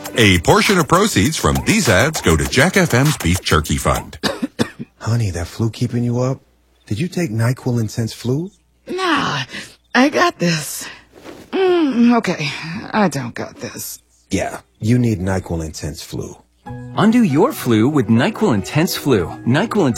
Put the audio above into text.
A portion of proceeds from these ads go to Jack FM's Beef Jerky Fund. Honey, that flu keeping you up? Did you take NyQuil Intense Flu? Nah, I got this. Okay, I don't got this. Yeah, you need NyQuil Intense Flu. Undo your flu with NyQuil Intense Flu. NyQuil